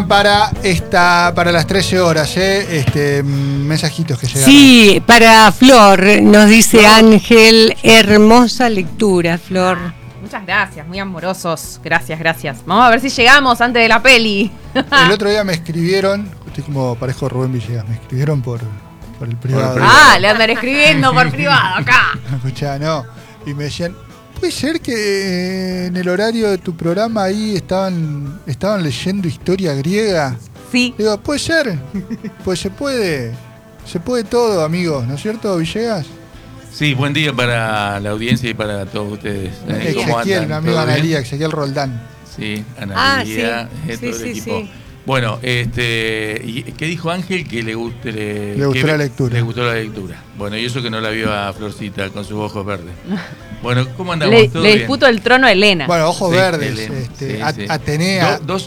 para las 13 horas, mensajitos que llegaron. Sí, para Flor, nos dice Ángel, hermosa lectura, Flor. Muchas gracias, muy amorosos. Gracias. Vamos a ver si llegamos antes de la peli. El otro día me escribieron, estoy como parejo Rubén Villegas, me escribieron por el privado. Le andan escribiendo por privado acá. Escuchá, no. Y me decían, ¿puede ser que en el horario de tu programa ahí estaban leyendo historia griega? Sí. Digo, puede ser, pues se puede todo, amigos, ¿no es cierto, Villegas? Sí, buen día para la audiencia y para todos ustedes. ¿Cómo Ezequiel, andan? mi amigo ¿Todo bien? Analía, Ezequiel Roldán. Sí, Analía, sí. todo el equipo. Sí. Bueno, ¿y qué dijo Ángel? Que le gustó la lectura. Le gustó la lectura. Bueno, y eso que no la vio a Florcita con sus ojos verdes. Bueno, ¿cómo andamos? ¿Todo Le bien? disputo el trono a Elena. Bueno, ojos Sí, verdes, Elena, sí. Atenea. Dos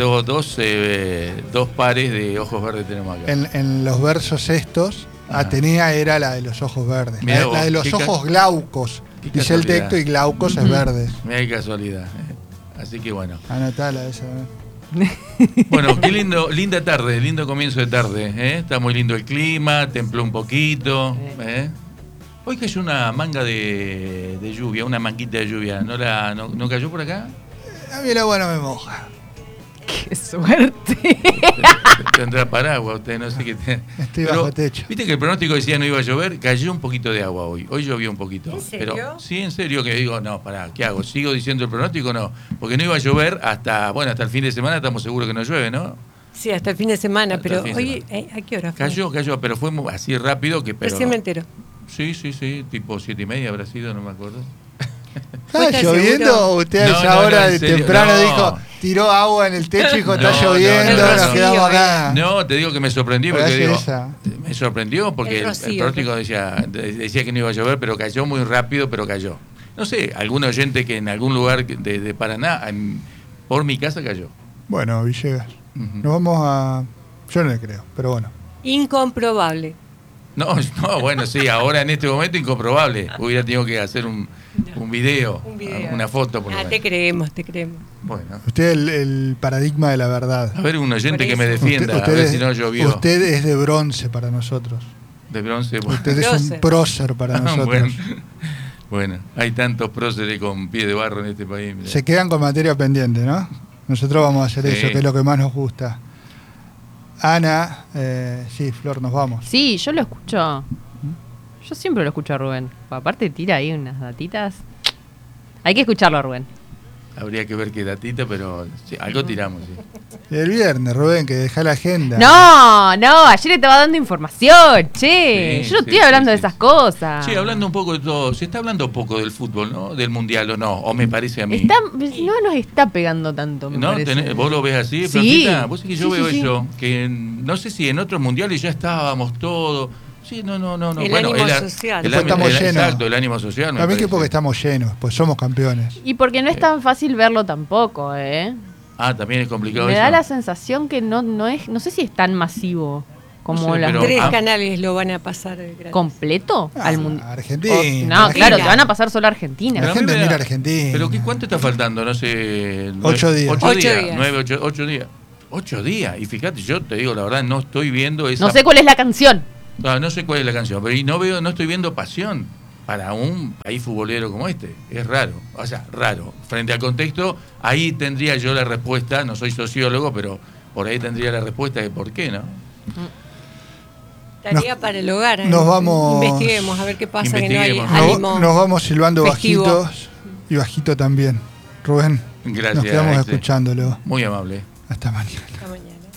pares de ojos verdes tenemos acá. En los versos estos, Atenea era la de los ojos verdes. Mirá La vos, de los ojos glaucos. qué Dice el casualidad. texto y glaucos es verdes. Mira qué casualidad. Así que bueno. Anotala esa. Bueno, qué linda tarde, lindo comienzo de tarde. Está muy lindo el clima, templó un poquito. Hoy cayó una manga de lluvia, una manguita de lluvia. ¿No cayó por acá? A mí el agua no me moja. ¡Qué suerte! Tendrá paraguas, usted no sé qué. Estoy bajo techo. Viste que el pronóstico decía no iba a llover, cayó un poquito de agua hoy. Hoy llovió un poquito. ¿En serio? Pero sí, en serio, que digo, no, pará, ¿qué hago? ¿Sigo diciendo el pronóstico? No. Porque no iba a llover hasta el fin de semana, estamos seguros que no llueve, ¿no? Sí, hasta el fin de semana, Hasta pero el fin de hoy, ¿a qué hora fue? Cayó, pero fue así rápido que. Recién me entero. Sí, tipo 7:30 habrá sido, no me acuerdo. ¿Está ¿Estás lloviendo? seguro? Usted a No, esa no, hora en de serio, temprano no. dijo, tiró agua en el techo y dijo, está No, lloviendo, no, nos quedamos acá. No, te digo que me sorprendí porque Oye, digo, esa. me sorprendió porque El el rocío, pronóstico decía que no iba a llover, pero cayó muy rápido, pero cayó. No sé, algún oyente que en algún lugar de Paraná, por mi casa cayó. Bueno, Villegas, Ujú. nos vamos a... Yo no le creo, pero bueno. Incomprobable. No, bueno, sí, ahora en este momento incomprobable. Hubiera tenido que hacer un video, una foto. Por lo menos. Te creemos. Bueno, Usted el paradigma de la verdad. a ver un oyente Por que me eso. defienda, a ver si no llovió. Usted es de bronce para nosotros. De bronce, bueno. Usted es un prócer para nosotros. Bueno, hay tantos próceres con pie de barro en este país. Mirá. Se quedan con materia pendiente, ¿no? Nosotros vamos a hacer Sí. eso, que es lo que más nos gusta. Ana, sí, Flor, nos vamos. Sí, yo lo escucho. Yo siempre lo escucho a Rubén. Aparte tira ahí unas datitas. Hay que escucharlo a Rubén. Habría que ver qué datita, pero sí, algo tiramos. Sí. El viernes, Rubén, que deja la agenda. No, ayer estaba dando información, che. Sí, yo no sí, estoy hablando sí, de sí. esas cosas. Sí, hablando un poco de todo. Se está hablando poco del fútbol, ¿no? Del mundial o no, o me parece a mí. No nos está pegando tanto, me ¿No? parece. ¿Vos lo ves así, Sí. Florcita? Vos sí que yo Sí, veo sí, eso. Que no sé si en otros mundiales ya estábamos todos. Sí, no. El ánimo social. Después estamos llenos. Exacto, el ánimo social. me También que parece. porque estamos llenos, pues somos campeones. Y porque no es tan fácil verlo tampoco, Ah, también es complicado Me eso. da la sensación que no sé si es tan masivo como No sé, las pero- 3 ah. canales lo van a pasar gratis. completo al mundo. Argentina. No, claro, te Argentina. van a pasar solo a Argentina. La Pero a gente mí me mira da- Argentina. ¿Pero cuánto está faltando? No sé. 8 días. 8 8 días. días. 8 días. 8 días. Y fíjate, yo te digo la verdad, no estoy viendo esa. No sé cuál es la canción. No sé cuál es la canción, pero no estoy viendo pasión para un país futbolero como este. Es raro. O sea, raro. Frente al contexto, ahí tendría yo la respuesta. No soy sociólogo, pero por ahí tendría la respuesta de por qué, ¿no? Tarea para el hogar. nos vamos- Investiguemos a ver qué pasa, que no hay Investiguemos. ánimo. Nos vamos silbando festivo. bajitos y bajito también. Rubén, Gracias. nos quedamos Axel. escuchándolo. Muy amable. Hasta mañana. Hasta mañana.